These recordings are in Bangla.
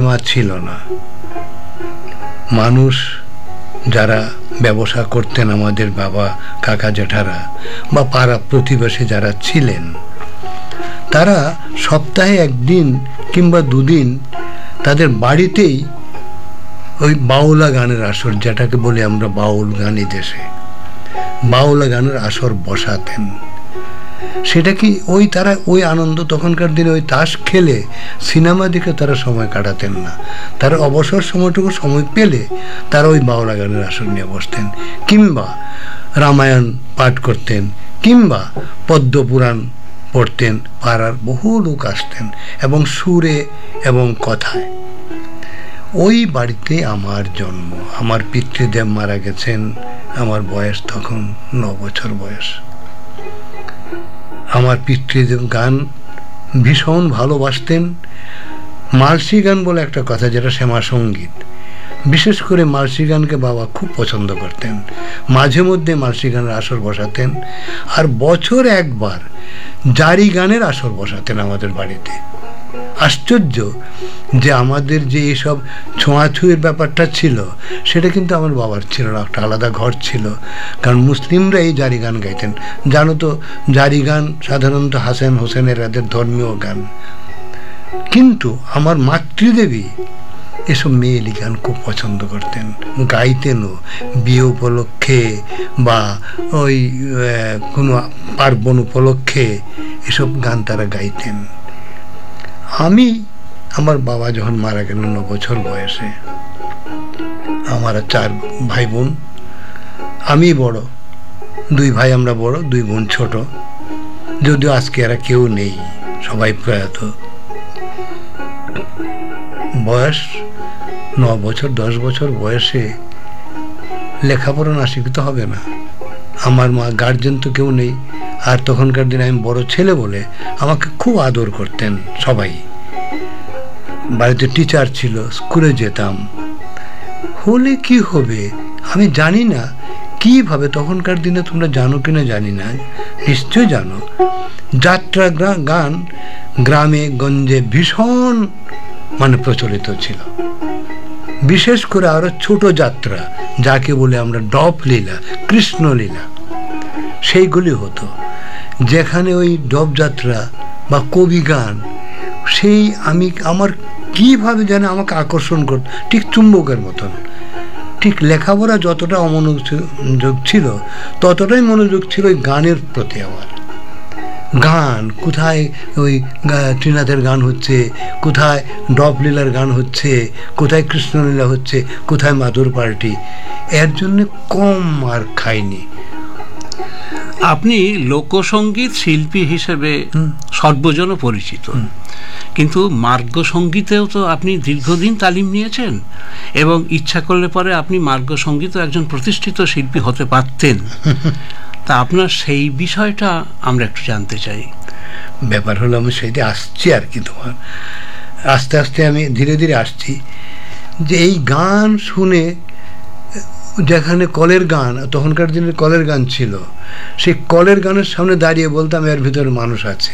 সিনেমা ছিল না। মানুষ যারা ব্যবসা করতেন, আমাদের বাবা কাকা জেঠারা বা পাড়া প্রতিবেশী যারা ছিলেন, তারা সপ্তাহে একদিন কিংবা দুদিন তাদের বাড়িতেই ওই বাউলা গানের আসর, যেটাকে বলি আমরা বাউল গান দেশে, বাউলা গানের আসর বসাতেন। সেটা কি তারা ওই আনন্দ, তখনকার দিনে ওই তাস খেলে সিনেমা দেখে তারা সময় কাটাতেন না। তারা অবসর সময়টুকু সময় পেলে তারা ওই বাউলা গানের আসর নিয়ে বসতেন, কিংবা রামায়ণ পাঠ করতেন, কিংবা পদ্মপুরাণ পড়তেন। পাড়ার বহু লোক আসতেন এবং সুরে এবং কথায়। ওই বাড়িতে আমার জন্ম। আমার পিতৃদেব মারা গেছেন, আমার বয়স তখন 9 বছর বয়স। আমার পিতৃদেব গান ভীষণ ভালোবাসতেন। মালসি গান বলে একটা কথা, যেটা শ্যামা সঙ্গীত, বিশেষ করে মালসি গানকে বাবা খুব পছন্দ করতেন। মাঝে মধ্যে মালসি গানের আসর বসাতেন, আর বছর একবার জারি গানের আসর বসাতেন আমাদের বাড়িতে। আশ্চর্য যে আমাদের যে এইসব ছোঁয়াছুঁয়ের ব্যাপারটা ছিল, সেটা কিন্তু আমার বাবার ছিল না। একটা আলাদা ঘর ছিল, কারণ মুসলিমরা এই জারি গান গাইতেন। জানো তো, জারি গান সাধারণত হাসান হোসেনের এদের ধর্মীয় গান। কিন্তু আমার মাতৃদেবী এসব মেয়েলি গান খুব পছন্দ করতেন, গাইতেনও। বিয়ে উপলক্ষে বা ওই কোনো পার্বণ উপলক্ষে এসব গান তারা গাইতেন। আমার বাবা যখন মারা গেল 9 বছর বয়সে, আমার 4 ভাই বোন, আমি বড়, 2 ভাই আমরা বড়, 2 বোন ছোট। যদিও আজকে এরা কেউ নেই, সবাই প্রয়াত। বয়স 9 বছর 10 বছর বয়সে লেখাপড়া না শিখতে হবে না। আমার মা গার্জেন তো কেউ নেই, আর তখনকার দিনে আমি বড় ছেলে বলে আমাকে খুব আদর করতেন সবাই। বাড়িতে টিচার ছিল, স্কুলে যেতাম। হলে কি হবে আমি জানি না, কিভাবে তখনকার দিনে, তোমরা জানো কিনা জানি না, নিশ্চয় জানো, যাত্রা গান গ্রামে গঞ্জে ভীষণ প্রচলিত ছিল। বিশেষ করে আরো ছোট যাত্রা, যাকে বলে আমরা ডপ লীলা, কৃষ্ণ লীলা, সেইগুলি হতো। যেখানে ওই ডপ যাত্রা বা কবি গান, সেই আমার কিভাবে যেন আমাকে আকর্ষণ করত, ঠিক চুম্বকের মতন। ঠিক লেখাপড়া যতটা অমনোযোগ ছিল, ততটাই মনোযোগ ছিল ওই গানের প্রতি আমার। গান কোথায়, ওই ত্রিনাথের গান হচ্ছে, কোথায় ডপলীলার গান হচ্ছে, কোথায় কৃষ্ণলীলা হচ্ছে, কোথায় মাদুর পার্টি, এর জন্য কম আর খাইনি। আপনি লোকসঙ্গীত শিল্পী হিসেবে সর্বজন পরিচিত, কিন্তু মার্গ সঙ্গীতেও তো আপনি দীর্ঘদিন তালিম নিয়েছেন, এবং ইচ্ছা করলে পরে আপনি মার্গ সঙ্গীতেও একজন প্রতিষ্ঠিত শিল্পী হতে পারতেন। তা আপনার সেই বিষয়টা আমরা একটু জানতে চাই। ব্যাপার হলো, আমি সেইটা আসছি আর কি, তোমার আস্তে আস্তে আমি ধীরে ধীরে আসছি, যে এই গান শুনে, যেখানে কলের গান, তখনকার দিনের কলের গান ছিল, সেই কলের গানের সামনে দাঁড়িয়ে বলতাম এর ভিতরে মানুষ আছে।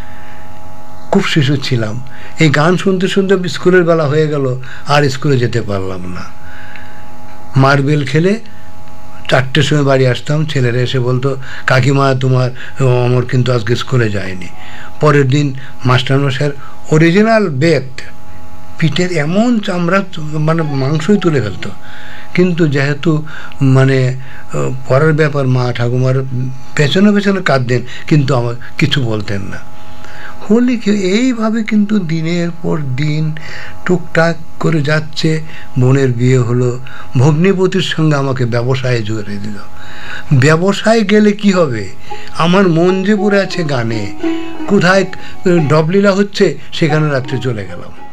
খুব শিশু ছিলাম, এই গান শুনতে শুনতে স্কুলের বেলা হয়ে গেল, আর স্কুলে যেতে পারলাম না। মার্বেল খেলে 4টের সময় বাড়ি আসতাম, ছেলেরা এসে বলতো, কাকিমা তোমার অমর কিন্তু আজকে স্কুলে যায়নি। পরের দিন মাস্টারমশাইয়ের অরিজিনাল বেত, পিঠের এমন চামড়া, মাংসই তুলে ফেলতো। কিন্তু যেহেতু পড়ার ব্যাপার, মা ঠাকুমার পেছনে পেছনে কাঁদতেন, কিন্তু আমার কিছু বলতেন না। হলে কি এইভাবে কিন্তু দিনের পর দিন টুকটাক করে যাচ্ছে। বোনের বিয়ে হলো, ভগ্নিপতির সঙ্গে আমাকে ব্যবসায় জড়িয়ে দিল। ব্যবসায় গেলে কি হবে, আমার মন যে পড়ে আছে গানে, কোথায় ডবলীলা হচ্ছে সেখানে রাত্রে চলে গেলাম।